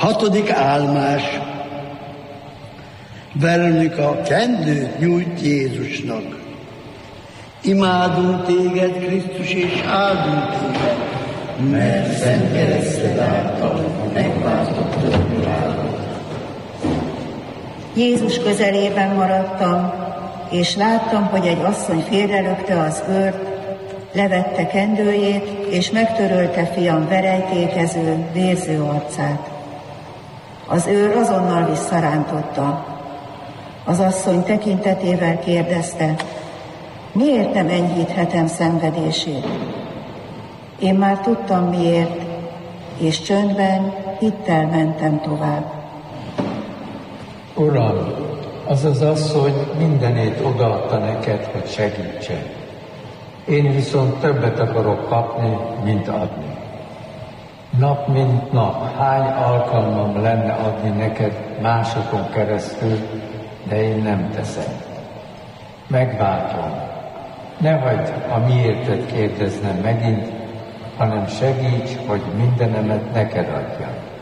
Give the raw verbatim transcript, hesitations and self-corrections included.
Hatodik álmás. Veronika kendőt nyújt Jézusnak. Imádunk téged, Krisztus, és áldunk téged, mert szent kereszted által megváltottad a világot. Jézus közelében maradtam, és láttam, hogy egy asszony félrelökte az őrt, levette kendőjét, és megtörölte fiam verejtékező, vérző arcát. Az őr azonnal visszarántotta. Az asszony tekintetével kérdezte, miért nem enyhíthetem szenvedését? Én már tudtam miért, és csöndben, hittel mentem tovább. Uram, az az asszony mindenét odaadta neked, hogy segítsen. Én viszont többet akarok kapni, mint adni. Nap mint nap hány alkalmam lenne adni neked másokon keresztül, de én nem teszem. Megváltom. Ne hagyd a miértet kérdeznem megint, hanem segíts, hogy mindenemet neked adjam.